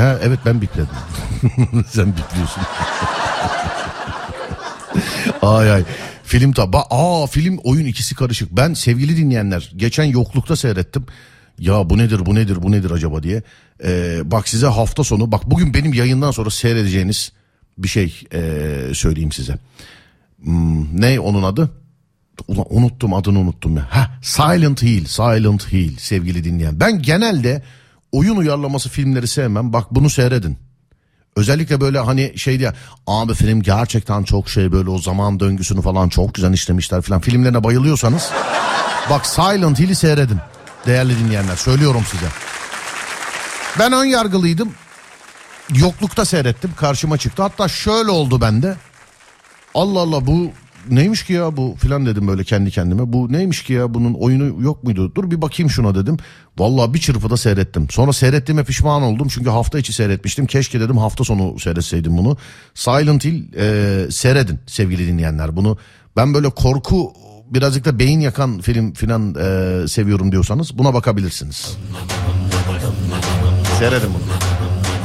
He, evet ben bipledim. Sen bipliyorsun. Ay. Film film oyun ikisi karışık. Ben sevgili dinleyenler geçen yoklukta seyrettim. Ya bu nedir acaba diye. Bak size hafta sonu, bak bugün benim yayından sonra seyredeceğiniz bir şey söyleyeyim size. Ne onun adı? Ulan adını unuttum ya. Silent Hill sevgili dinleyen. Ben genelde oyun uyarlaması filmleri sevmem. Bak bunu seyredin. Özellikle böyle hani şey diye, abi film gerçekten çok böyle o zaman döngüsünü falan çok güzel işlemişler falan. Filmlerine bayılıyorsanız bak Silent Hill'i seyredin. Değerli dinleyenler, söylüyorum size. Ben ön yargılıydım. Yoklukta seyrettim, karşıma çıktı. Hatta şöyle oldu bende. Allah bu neymiş ki ya bu filan dedim böyle kendi kendime. Bu neymiş ki ya, bunun oyunu yok muydu? Dur bir bakayım şuna dedim. Vallahi bir çırpıda seyrettim. Sonra seyrettiğime pişman oldum. Çünkü hafta içi seyretmiştim. Keşke dedim hafta sonu seyretseydim bunu. Silent Hill seyredin sevgili dinleyenler bunu. Ben böyle korku, birazcık da beyin yakan film filan seviyorum diyorsanız buna bakabilirsiniz. Seyredin bunu.